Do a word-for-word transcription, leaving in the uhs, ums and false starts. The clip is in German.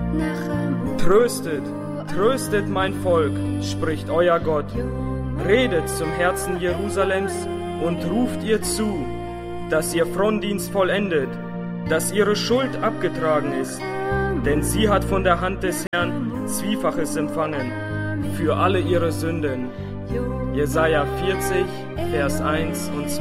Tröstet, tröstet mein Volk, spricht euer Gott. Redet zum Herzen Jerusalems und ruft ihr zu, dass ihr Frondienst vollendet, dass ihre Schuld abgetragen ist. Denn sie hat von der Hand des Herrn Zwiefaches empfangen für alle ihre Sünden. Jesaja vierzig, Vers eins und zwei.